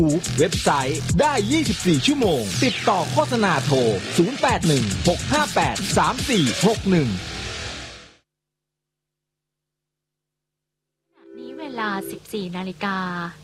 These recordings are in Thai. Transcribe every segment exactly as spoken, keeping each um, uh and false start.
เว็บไซต์ได้ยี่สิบสี่ชั่วโมงติดต่อโฆษณาโทรศูนย์ แปด หนึ่ง หก ห้า แปด สาม สี่ หก หนึ่งนี้เวลา สิบสี่ นาฬิกา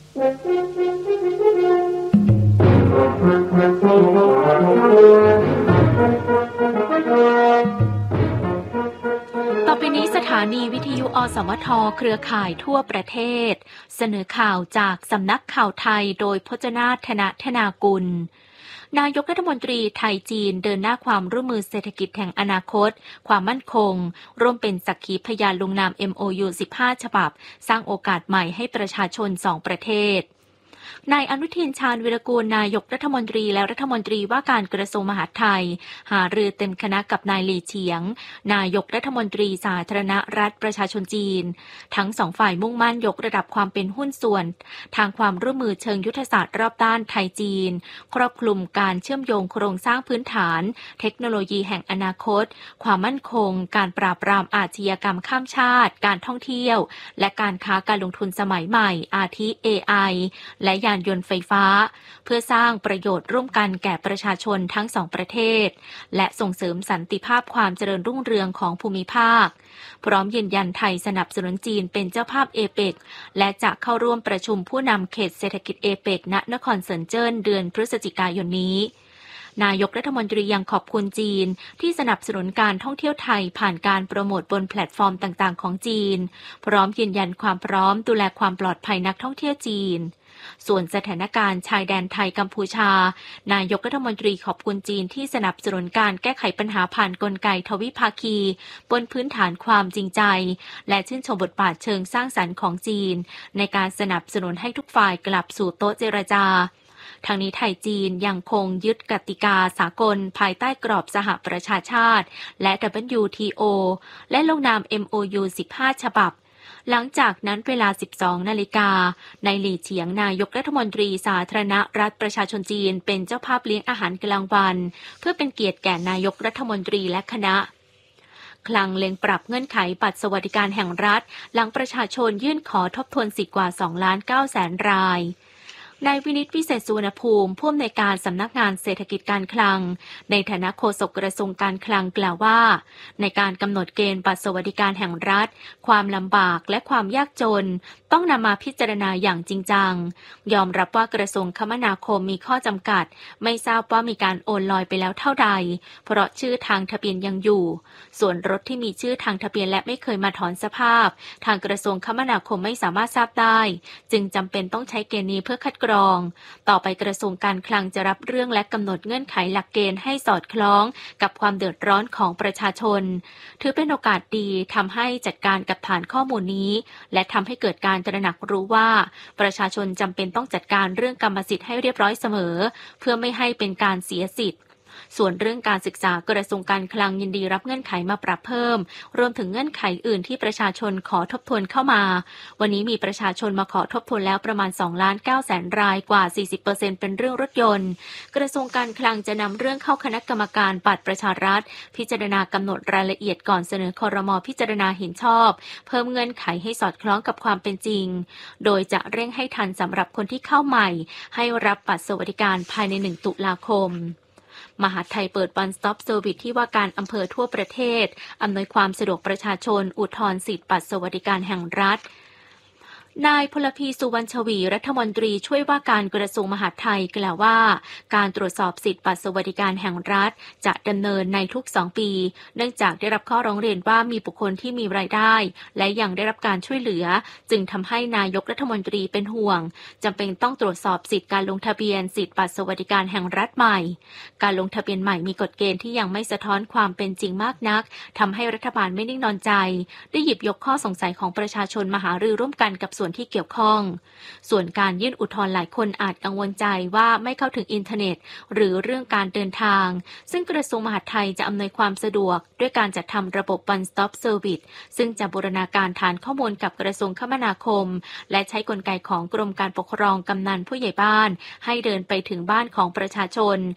ต่อไปนี้สถานีวิทยุอสมทเครือข่ายทั่วประเทศเสนอข่าวจากสำนักข่าวไทยโดยพจนาถ ธนธนากุลนายกรัฐมนตรีไทยจีนเดินหน้าความร่วมมือเศรษฐกิจแห่งอนาคตความมั่นคงร่วมเป็นสักขีพยานลงนาม เอ็ม โอ ยู สิบห้า ฉบับสร้างโอกาสใหม่ให้ประชาชนสองประเทศนายอนุทินชาญวิรากูลนายกรัฐมนตรีและรัฐมนตรีว่าการกระทรวงมหาดไทยหารือเต็มคณะกับนายหลี่เฉียงนายกรัฐมนตรีสาธารณรัฐประชาชนจีนทั้งสองฝ่ายมุ่งมั่นยกระดับความเป็นหุ้นส่วนทางความร่วมมือเชิงยุทธศาสตร์รอบด้านไทยจีนครอบคลุมการเชื่อมโยงโครงสร้างพื้นฐานเทคโนโลยีแห่งอนาคตความมั่นคงการปราบปรามอาชญากรรมข้ามชาติการท่องเที่ยวและการค้าการลงทุนสมัยใหม่อาทิ เอ ไอ และยานยนต์ไฟฟ้าเพื่อสร้างประโยชน์ร่วมกันแก่ประชาชนทั้งสองประเทศและส่งเสริมสันติภาพความเจริญรุ่งเรืองของภูมิภาคพร้อมยืนยันไทยสนับสนุนจีนเป็นเจ้าภาพเอเปกและจะเข้าร่วมประชุมผู้นำเขตเศรษฐกิจเอเปกณนครเซินเจิ้นเดือนพฤศจิกายนนี้นายกรัฐมนตรียังขอบคุณจีนที่สนับสนุนการท่องเที่ยวไทยผ่านการโปรโมทบนแพลตฟอร์มต่างๆของจีนพร้อมยืนยันความพร้อมดูแลความปลอดภัยนักท่องเที่ยวจีนส่วนสถานการณ์ชายแดนไทยกัมพูชานายกรัฐมนตรีขอบคุณจีนที่สนับสนุนการแก้ไขปัญหาผ่านกลไกทวิภาคีบนพื้นฐานความจริงใจและชื่นชมบทบาทเชิงสร้างสรรค์ของจีนในการสนับสนุนให้ทุกฝ่ายกลับสู่โต๊ะเจรจาทางนี้ไทยจีนยังคงยึดกติกาสากลภายใต้กรอบสหประชาชาติและ ดับเบิลยู ที โอ และลงนาม เอ็ม โอ ยู สิบห้า ฉบับหลังจากนั้นเวลา สิบสอง นาฬิกานายหลี่เฉียงนายกรัฐมนตรีสาธารณรัฐประชาชนจีนเป็นเจ้าภาพเลี้ยงอาหารกลางวันเพื่อเป็นเกียรติแก่นายกรัฐมนตรีและคณะคลังเล็งปรับเงื่อนไขบัตรสวัสดิการแห่งรัฐหลังประชาชนยื่นขอทบทวนสิทธิ์กว่า สองล้านเก้าแสน รายนายวินิตวิเศษสุวรรณภูมิผู้อำนวยการสำนักงานเศรษฐกิจการคลังในฐานะโฆษกกระทรวงการคลังกล่าวว่าในการกำหนดเกณฑ์บัตรสวัสดิการแห่งรัฐความลำบากและความยากจนต้องนำมาพิจารณาอย่างจริงจังยอมรับว่ากระทรวงคมนาคมมีข้อจำกัดไม่ทราบว่ามีการโอนลอยไปแล้วเท่าใดเพราะชื่อทางทะเบียนยังอยู่ส่วนรถที่มีชื่อทางทะเบียนและไม่เคยมาถอนสภาพทางกระทรวงคมนาคมไม่สามารถทราบได้จึงจำเป็นต้องใช้เกณฑ์นี้เพื่อคัดกรองต่อไปกระทรวงการคลังจะรับเรื่องและกำหนดเงื่อนไขหลักเกณฑ์ให้สอดคล้องกับความเดือดร้อนของประชาชนถือเป็นโอกาสดีทำให้จัดการกับฐานข้อมูลนี้และทำให้เกิดการตระหนักรู้ว่าประชาชนจำเป็นต้องจัดการเรื่องกรรมสิทธิ์ให้เรียบร้อยเสมอเพื่อไม่ให้เป็นการเสียสิทธิ์ส่วนเรื่องการศึกษากระทรวงการคลังยินดีรับเงื่อนไขมาปรับเพิ่มรวมถึงเงื่อนไขอื่นที่ประชาชนขอทบทวนเข้ามาวันนี้มีประชาชนมาขอทบทวนแล้วประมาณ สองล้านเก้าแสน รายกว่า สี่สิบเปอร์เซ็นต์ เป็นเรื่องรถยนต์กระทรวงการคลังจะนำเรื่องเข้าคณะกรรมการบัตรประชารัฐพิจารณากำหนดรายละเอียดก่อนเสนอครม.พิจารณาเห็นชอบเพิ่มเงื่อนไขให้สอดคล้องกับความเป็นจริงโดยจะเร่งให้ทันสำหรับคนที่เข้าใหม่ให้รับบัตรสวัสดิการภายในหนึ่งตุลาคมมหาดไทยเปิด One Stop Service ที่ว่าการอำเภอทั่วประเทศอำนวยความสะดวกประชาชนอุทธรณ์สิทธิบัตรสวัสดิการแห่งรัฐนายพลพีสุวรรณชวีรัฐมนตรีช่วยว่าการกระทรวงมหาดไทยกล่าวว่าการตรวจสอบสิทธิบัตรสวัสดิการแห่งรัฐจะดำเนินในทุกสองปีเนื่องจากได้รับข้อร้องเรียนว่ามีบุคคลที่มีรายได้และยังได้รับการช่วยเหลือจึงทำให้นายกรัฐมนตรีเป็นห่วงจำเป็นต้องตรวจสอบสิทธิการลงทะเบียนสิทธิบัตรสวัสดิการแห่งรัฐใหม่การลงทะเบียนใหม่มีกฎเกณฑ์ที่ยังไม่สะท้อนความเป็นจริงมากนักทำให้รัฐบาลไม่นิ่งนอนใจได้หยิบยกข้อสงสัยของประชาชนมาหารือร่วมกันกับส่วนที่เกี่ยวข้องส่วนการยื่นอุทธรณ์หลายคนอาจกังวลใจว่าไม่เข้าถึงอินเทอร์เน็ตหรือเรื่องการเดินทางซึ่งกระทรวงมหาดไทยจะอำนวยความสะดวกด้วยการจัดทำระบบ One Stop Service ซึ่งจะบูรณาการฐานข้อมูลกับกระทรวงคมนาคมและใช้กลไกของกรมการปกครองกำนันผู้ใหญ่บ้านให้เดินไปถึงบ้านของประชาชน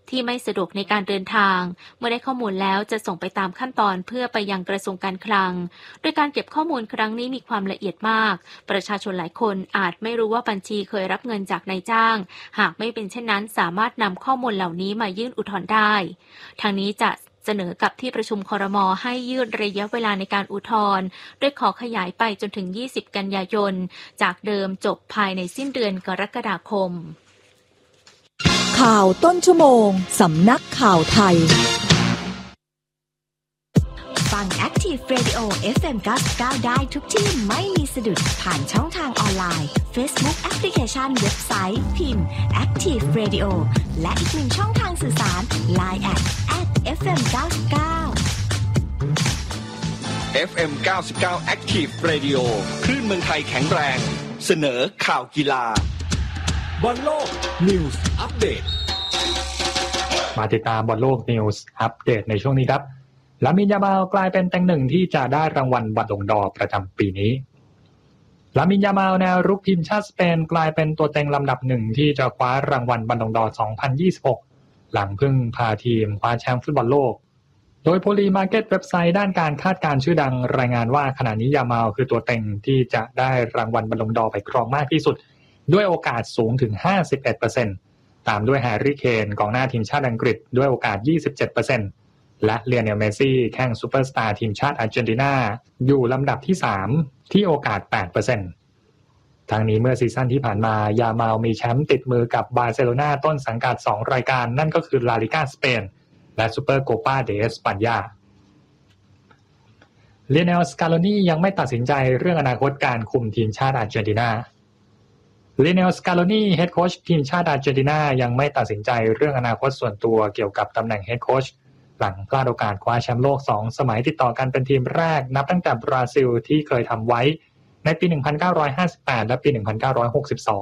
ที่ไม่สะดวกในการเดินทางเมื่อได้ข้อมูลแล้วจะส่งไปตามขั้นตอนเพื่อไปยังกระทรวงการคลังโดยการเก็บข้อมูลครั้งนี้มีความละเอียดมากประชาชนหลายคนอาจไม่รู้ว่าบัญชีเคยรับเงินจากนายจ้างหากไม่เป็นเช่นนั้นสามารถนำข้อมูลเหล่านี้มายื่นอุทธรณ์ได้ทางนี้จะเสนอกับที่ประชุมครม.ให้ยืดระยะเวลาในการอุทธรณ์โดยขอขยายไปจนถึงยี่สิบกันยายนจากเดิมจบภายในสิ้นเดือนกรกฎาคมข่าวต้นชั่วโมงสำนักข่าวไทยฟัง Active Radio เอฟ เอ็ม เก้าสิบเก้าได้ทุกที่ไม่มีสะดุดผ่านช่องทางออนไลน์ Facebook แอปพลิเคชันเว็บไซต์พิมพ์ Active Radio และอีกหนึ่งช่องทางสื่อสาร ไลน์ แอท แอท เอฟ เอ็ม เก้าสิบเก้าเอฟ เอ็ม เก้าสิบเก้า Active Radio คลื่นเมืองไทยแข็งแรงเสนอข่าวกีฬาบอลโลกนิวส์อัปเดตมาติดตามบอลโลกนิวส์อัปเดตในช่วงนี้ครับลามินยามาลกลายเป็นแตงหนึ่งที่จะได้รางวัลบัลลงดอร์ประจำปีนี้ลามินยามาลแนวรุกทีมชาติสเปนกลายเป็นตัวเต็งลำดับหนึ่งที่จะคว้ารางวัลบัลลงดอร์สองพันยี่สิบหกหลังพึ่งพาทีมคว้าแชมป์ฟุตบอลโลกโดยโพลีมาร์เก็ตเว็บไซต์ด้านการคาดการณ์ชื่อดังรายงานว่าขณะนี้ยามาลคือตัวเต็งที่จะได้รางวัลบัลลงดอร์ไปครองมากที่สุดด้วยโอกาสสูงถึง ห้าสิบเอ็ดเปอร์เซ็นต์ ตามด้วยแฮร์รี่เคนกองหน้าทีมชาติอังกฤษด้วยโอกาส ยี่สิบเจ็ดเปอร์เซ็นต์ และเลียเนลเมสซี่แข้งซูเปอร์สตาร์ทีมชาติอาร์เจนตินาอยู่ลำดับที่สามที่โอกาส แปดเปอร์เซ็นต์ ทั้งนี้เมื่อซีซั่นที่ผ่านมายามาลมีแชมป์ติดมือกับบาร์เซโลนาต้นสังกัดสองรายการนั่นก็คือลาลิก้าสเปนและซูเปอร์โคปาเดสปัญญาเลียเนล สกาโลนียังไม่ตัดสินใจเรื่องอนาคตการคุมทีมชาติอาร์เจนตินาเลียเนล สกาโลนีเฮดโค้ชทีมชาติอาร์เจนตินายังไม่ตัดสินใจเรื่องอนาคตส่วนตัวเกี่ยวกับตำแหน่งเฮดโค้ชหลังพลาดโอกาสคว้าแชมป์โลกสองสมัยติดต่อกันเป็นทีมแรกนับตั้งแต่บราซิลที่เคยทำไว้ในปีหนึ่งพันเก้าร้อยห้าสิบแปดและปีหนึ่งพันเก้าร้อยหกสิบสอง